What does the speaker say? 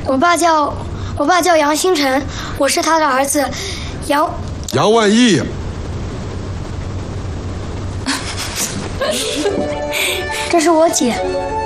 我爸叫杨星辰，我是他的儿子，杨万义。 这是我姐，